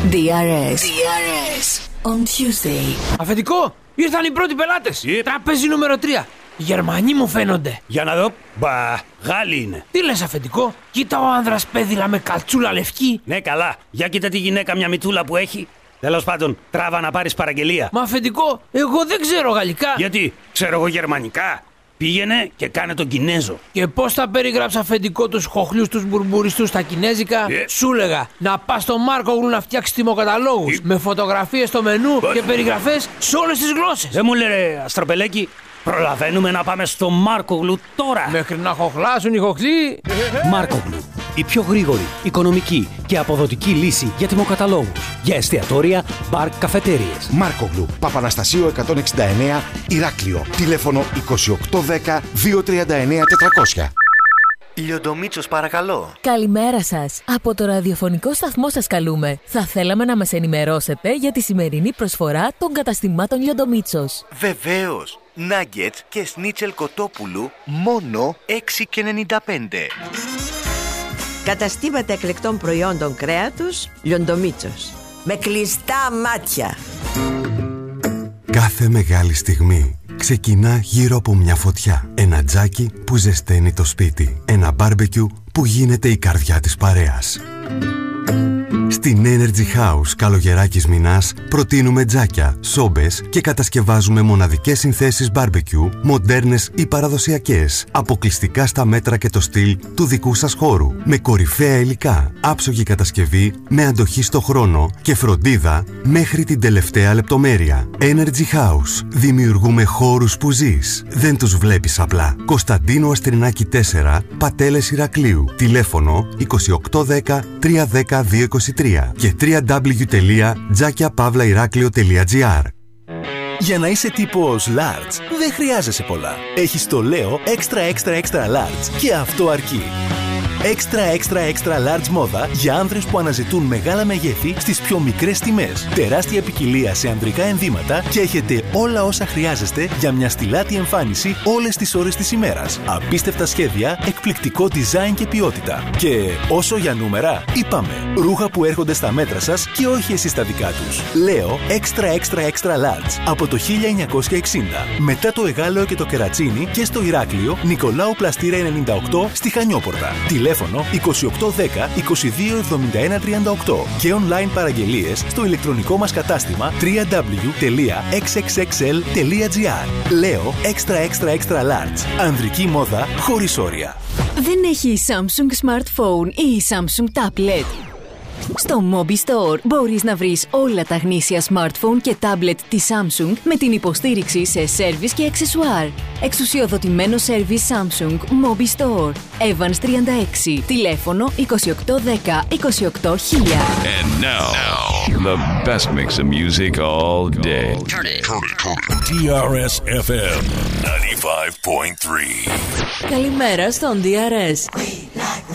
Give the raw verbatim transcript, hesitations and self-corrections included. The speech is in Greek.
ντι αρ ες. ντι αρ ες on Tuesday. Αφεντικό, ήρθαν οι πρώτοι πελάτες. Ή... Τραπέζι νούμερο τρία. Οι Γερμανοί μου φαίνονται. Για να δω. Μπα, Γάλλοι είναι. Τι λες, αφεντικό? Κοίτα ο άνδρας πέδιλα με καλτσούλα λευκή. Ναι, καλά. Για κοίτα τη γυναίκα, μια μητούλα που έχει. Τέλος πάντων, τράβα να πάρεις παραγγελία. Μα αφεντικό, εγώ δεν ξέρω γαλλικά. Γιατί, ξέρω εγώ γερμανικά. Πήγαινε και κάνε τον Κινέζο. Και πώς θα περιγράψει, αφεντικό, τους χοχλιούς τους μπουρμπουριστούς στα κινέζικα? Yeah. Σου λέγα να πας στο Μάρκογλου να φτιάξεις τιμοκαταλόγους yeah. με φωτογραφίες στο μενού yeah. και περιγραφές σε όλες τις γλώσσες. Δεν μου λέει, Αστροπελέκη, προλαβαίνουμε να πάμε στο Μάρκογλου τώρα. Μέχρι να χοχλάσουν οι χοχλοί. Μάρκογλου. Η πιο γρήγορη, οικονομική και αποδοτική λύση για τιμοκαταλόγους. Για εστιατόρια, μπαρ, καφετέριες. Μάρκογλου, Παπαναστασίου εκατόν εξήντα εννέα, Ηράκλειο. Τηλέφωνο είκοσι οκτώ δέκα διακόσια τριάντα εννέα τετρακόσια. Λιοντομίτσος, παρακαλώ. Καλημέρα σας. Από το ραδιοφωνικό σταθμό σας καλούμε. Θα θέλαμε να μας ενημερώσετε για τη σημερινή προσφορά των καταστημάτων Λιοντομίτσος. Βεβαίως. Νάγκετς και σνίτσελ κοτόπουλου μόνο έξι και ενενήντα πέντε. Καταστήματα εκλεκτών προϊόντων κρέατος Λιοντομίτσος. Με κλειστά μάτια. Κάθε μεγάλη στιγμή ξεκινά γύρω από μια φωτιά. Ένα τζάκι που ζεσταίνει το σπίτι. Ένα μπάρμπεκιου που γίνεται η καρδιά της παρέας. Στην Energy House Καλογεράκης Μινάς προτείνουμε τζάκια, σόμπες και κατασκευάζουμε μοναδικές συνθέσεις μπάρμπεκιου, μοντέρνες ή παραδοσιακές, αποκλειστικά στα μέτρα και το στυλ του δικού σας χώρου, με κορυφαία υλικά, άψογη κατασκευή, με αντοχή στο χρόνο και φροντίδα μέχρι την τελευταία λεπτομέρεια. Energy House. Δημιουργούμε χώρους που ζεις. Δεν τους βλέπεις απλά. Κωνσταντίνου Αστρινάκη τέσσερα, Πατέλες Ηρακλείου. Τηλέφωνο είκοσι οκτώ δέκα τριακόσια δέκα διακόσια είκοσι τρία και double-u double-u double-u τελεία τζάκια παύλα ηράκλειο τελεία τζι άρ. Για να είσαι τύπος large, δεν χρειάζεσαι πολλά. Έχεις το Leo Extra Extra Extra Large και αυτό αρκεί. Extra Extra Extra Large μόδα για άνδρες που αναζητούν μεγάλα μεγέθη στις πιο μικρές τιμές. Τεράστια ποικιλία σε ανδρικά ενδύματα και έχετε όλα όσα χρειάζεστε για μια στιλάτη εμφάνιση όλες τις ώρες της ημέρας. Απίστευτα σχέδια, εκπληκτικό design και ποιότητα. Και όσο για νούμερα, είπαμε. Ρούχα που έρχονται στα μέτρα σας και όχι εσείς τα δικά τους. Λέω Extra Extra Extra Large από το χίλια εννιακόσια εξήντα. Μετά το Εγάλεο και το Κερατσίνι και στο Ηράκλειο, Νικολάου Πλαστήρα ενενήντα οκτώ στη Χανιόπορτα. Τηλέφωνο είκοσι οκτώ δέκα είκοσι δύο εβδομήντα ένα τριάντα οκτώ και online παραγγελίες στο ηλεκτρονικό μας κατάστημα double-u double-u double-u τελεία εξ εξ εξ ελ τελεία τζι άρ. Λέω Extra Extra Extra Large. Ανδρική μόδα χωρίς όρια. Δεν έχει Samsung Smartphone ή Samsung Tablet? Στο Mobi Store μπορείς να βρεις όλα τα γνήσια smartphone και tablet της Samsung με την υποστήριξη σε σέρβις και αξεσουάρ. Εξουσιοδοτημένο σέρβις Samsung Mobi Store. Evans τριάντα έξι. Τηλέφωνο είκοσι οκτώ δέκα είκοσι οκτώ χίλια. And now, now, the best mix of music all day. Turn it, turn it, turn it. ντι αρ ες εφ εμ ninety-five point three. Καλημέρα στον ντι αρ ες.